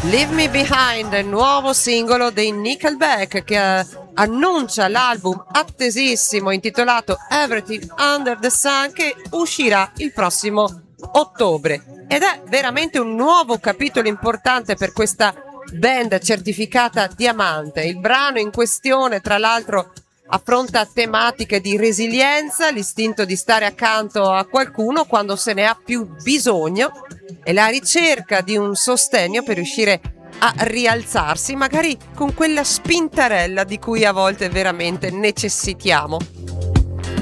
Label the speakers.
Speaker 1: Leave Me Behind, il nuovo singolo dei Nickelback che annuncia l'album attesissimo intitolato Everything Under the Sun, che uscirà il prossimo ottobre. Ed è veramente un nuovo capitolo importante per questa band certificata diamante. Il brano in questione, tra l'altro, affronta tematiche di resilienza, l'istinto di stare accanto a qualcuno quando se ne ha più bisogno e la ricerca di un sostegno per riuscire a rialzarsi, magari con quella spintarella di cui a volte veramente necessitiamo.